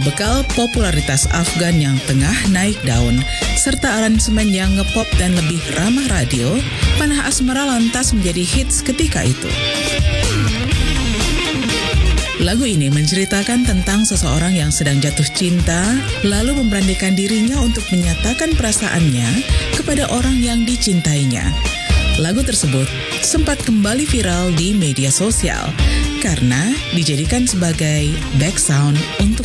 Bekal popularitas Afgan yang tengah naik daun, serta aransemen yang ngepop dan lebih ramah radio, Panah Asmara lantas menjadi hits ketika itu. Lagu ini menceritakan tentang seseorang yang sedang jatuh cinta, lalu memberanikan dirinya untuk menyatakan perasaannya kepada orang yang dicintainya. Lagu tersebut sempat kembali viral di media sosial karena dijadikan sebagai background untuk